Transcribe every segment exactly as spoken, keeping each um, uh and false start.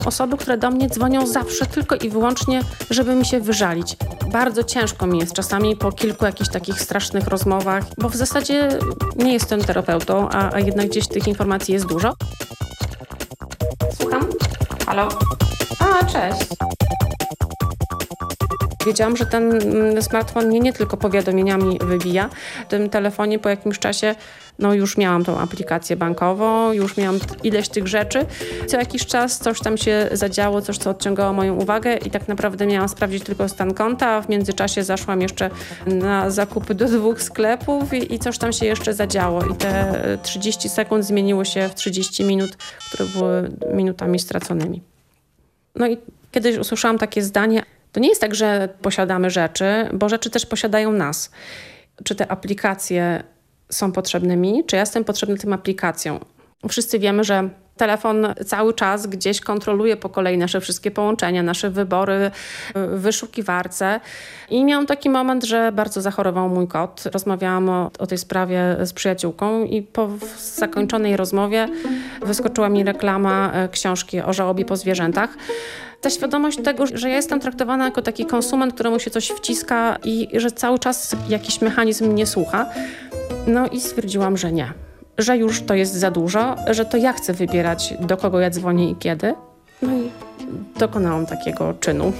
Osoby, które do mnie dzwonią zawsze tylko i wyłącznie, żeby mi się wyżalić. Bardzo ciężko mi jest czasami po kilku jakichś takich strasznych rozmowach, bo w zasadzie nie jestem terapeutą, a, a jednak gdzieś tych informacji jest dużo. Słucham? Halo? A, cześć. Wiedziałam, że ten smartfon mnie nie tylko powiadomieniami wybija. W tym telefonie po jakimś czasie no już miałam tą aplikację bankową, już miałam ileś tych rzeczy. Co jakiś czas coś tam się zadziało, coś co odciągało moją uwagę i tak naprawdę miałam sprawdzić tylko stan konta, a w międzyczasie zaszłam jeszcze na zakupy do dwóch sklepów i, i coś tam się jeszcze zadziało. I te trzydzieści sekund zmieniło się w trzydzieści minut, które były minutami straconymi. No i kiedyś usłyszałam takie zdanie: to nie jest tak, że posiadamy rzeczy, bo rzeczy też posiadają nas. Czy te aplikacje są potrzebne mi, czy ja jestem potrzebna tym aplikacjom? Wszyscy wiemy, że telefon cały czas gdzieś kontroluje po kolei nasze wszystkie połączenia, nasze wybory w wyszukiwarce. I miałam taki moment, że bardzo zachorował mój kot. Rozmawiałam o, o tej sprawie z przyjaciółką i po zakończonej rozmowie wyskoczyła mi reklama książki o żałobie po zwierzętach. Ta świadomość tego, że ja jestem traktowana jako taki konsument, któremu się coś wciska i że cały czas jakiś mechanizm mnie słucha. No i stwierdziłam, że nie. Że już to jest za dużo, że to ja chcę wybierać, do kogo ja dzwonię i kiedy. No i dokonałam takiego czynu.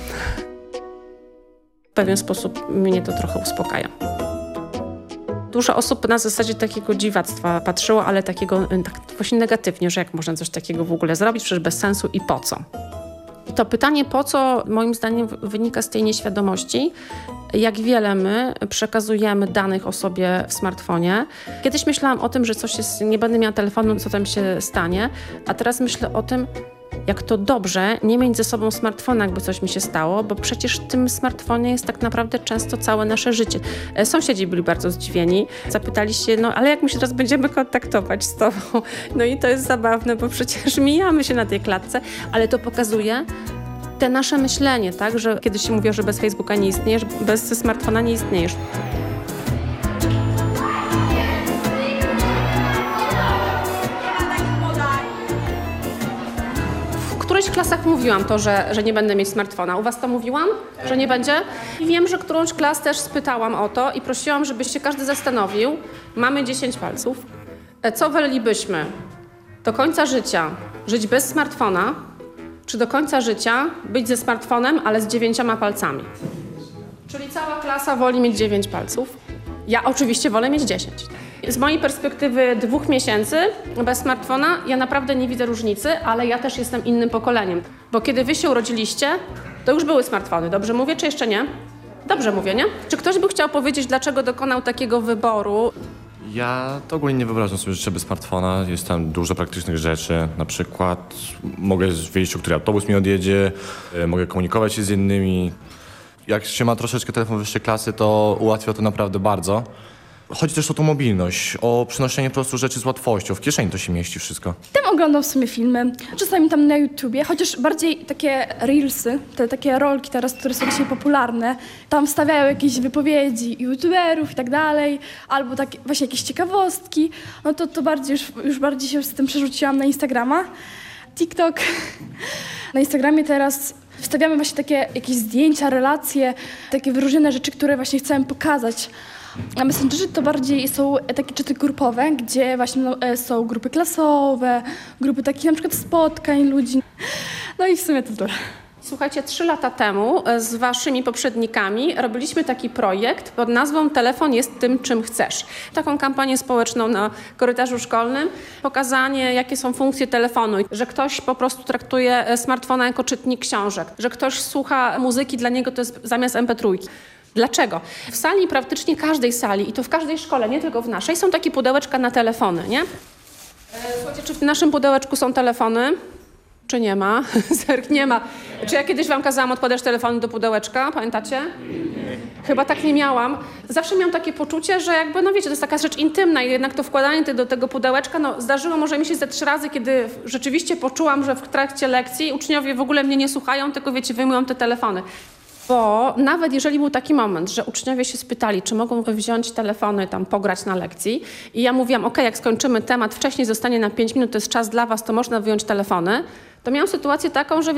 W pewien sposób mnie to trochę uspokaja. Dużo osób na zasadzie takiego dziwactwa patrzyło, ale takiego tak właśnie negatywnie, że jak można coś takiego w ogóle zrobić, przecież bez sensu i po co. I to pytanie po co moim zdaniem wynika z tej nieświadomości, jak wiele my przekazujemy danych o sobie w smartfonie. Kiedyś myślałam o tym, że coś jest, nie będę miała telefonu, co tam się stanie, a teraz myślę o tym, jak to dobrze nie mieć ze sobą smartfona, jakby coś mi się stało, bo przecież w tym smartfonie jest tak naprawdę często całe nasze życie. Sąsiedzi byli bardzo zdziwieni. Zapytali się, no ale jak my się teraz będziemy kontaktować z tobą? No i to jest zabawne, bo przecież mijamy się na tej klatce, ale to pokazuje te nasze myślenie, tak, że kiedyś się mówiło, że bez Facebooka nie istniejesz, bez smartfona nie istniejesz. W którejś klasach mówiłam to, że, że nie będę mieć smartfona. U was to mówiłam, że nie będzie? I wiem, że którąś klas też spytałam o to i prosiłam, żeby się każdy zastanowił. Mamy dziesięć palców. Co wolelibyśmy? Do końca życia żyć bez smartfona, czy do końca życia być ze smartfonem, ale z dziewięcioma palcami? Czyli cała klasa woli mieć dziewięć palców. Ja oczywiście wolę mieć dziesięć. Z mojej perspektywy dwóch miesięcy bez smartfona ja naprawdę nie widzę różnicy, ale ja też jestem innym pokoleniem. Bo kiedy wy się urodziliście, to już były smartfony. Dobrze mówię, czy jeszcze nie? Dobrze mówię, nie? Czy ktoś by chciał powiedzieć, dlaczego dokonał takiego wyboru? Ja to ogólnie nie wyobrażam sobie życia bez smartfona. Jest tam dużo praktycznych rzeczy. Na przykład mogę wiedzieć, o który autobus mi odjedzie, mogę komunikować się z innymi. Jak się ma troszeczkę telefon wyższej klasy, to ułatwia to naprawdę bardzo. Chodzi też o tą mobilność, o przenoszenie po prostu rzeczy z łatwością. W kieszeni to się mieści wszystko. Tam oglądam w sumie filmy, czasami tam na YouTubie, chociaż bardziej takie reelsy, te takie rolki teraz, które są dzisiaj popularne. Tam wstawiają jakieś wypowiedzi youtuberów i tak dalej, albo takie właśnie jakieś ciekawostki. No to, to bardziej już, już bardziej się z tym przerzuciłam na Instagrama. TikTok. Na Instagramie teraz wstawiamy właśnie takie jakieś zdjęcia, relacje, takie wyróżnione rzeczy, które właśnie chcemy pokazać. A Messengerzy to bardziej są takie czaty grupowe, gdzie właśnie no, są grupy klasowe, grupy takich na przykład spotkań ludzi. No i w sumie to tyle. Słuchajcie, trzy lata temu z waszymi poprzednikami robiliśmy taki projekt pod nazwą Telefon jest tym, czym chcesz. Taką kampanię społeczną na korytarzu szkolnym, pokazanie, jakie są funkcje telefonu, że ktoś po prostu traktuje smartfona jako czytnik książek, że ktoś słucha muzyki, dla niego to jest zamiast em pe trzy. Dlaczego? W sali, praktycznie każdej sali, i to w każdej szkole, nie tylko w naszej, są takie pudełeczka na telefony, nie? Słuchajcie, czy w naszym pudełeczku są telefony? Czy nie ma? Zerk, nie ma. Czy ja kiedyś wam kazałam odkładać telefony do pudełeczka? Pamiętacie? Chyba tak nie miałam. Zawsze miałam takie poczucie, że jakby, no wiecie, to jest taka rzecz intymna i jednak to wkładanie do tego pudełeczka, no zdarzyło może mi się ze trzy razy, kiedy rzeczywiście poczułam, że w trakcie lekcji uczniowie w ogóle mnie nie słuchają, tylko wiecie, wyjmują te telefony. Bo nawet jeżeli był taki moment, że uczniowie się spytali, czy mogą wziąć telefony, tam pograć na lekcji i ja mówiłam, ok, jak skończymy temat, wcześniej zostanie na pięć minut, to jest czas dla was, to można wyjąć telefony, to miałam sytuację taką, że